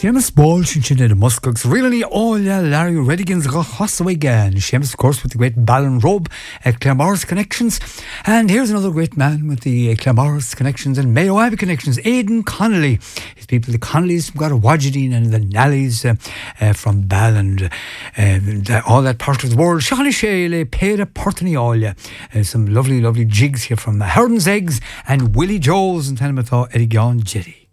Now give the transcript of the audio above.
Seamus Walsh and Sinead Muscox really all Larry Redigan's Rochosaway and Seamus of course with the great Ballon Robe at Claremorris Connections, and here's another great man with the Claremorris Connections and Mayo Abbey Connections, Aidan Connolly. His people, the Connollys from Garawadjadine and the Nallys from Ball and all that part of the world. Shani Shale, Pera Portany Olia, some lovely jigs here from Herdon's Eggs and Willie Joes and Tenamathor Eddie John Jetty.